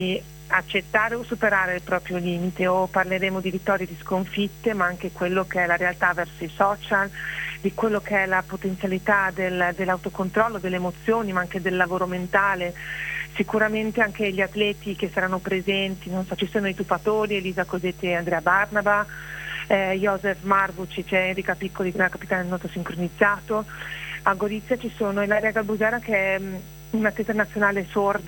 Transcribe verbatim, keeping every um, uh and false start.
accettare o superare il proprio limite, o parleremo di vittorie e di sconfitte, ma anche quello che è la realtà verso i social, di quello che è la potenzialità del, dell'autocontrollo, delle emozioni, ma anche del lavoro mentale. Sicuramente anche gli atleti che saranno presenti, non so, ci sono i tupatori, Elisa Cosetti e Andrea Barnaba, eh, Josef Marvuci, c'è Enrica Piccoli, la capitana del nuoto sincronizzato. A Gorizia ci sono Ilaria Galbusera, che è um, un'atleta nazionale sorda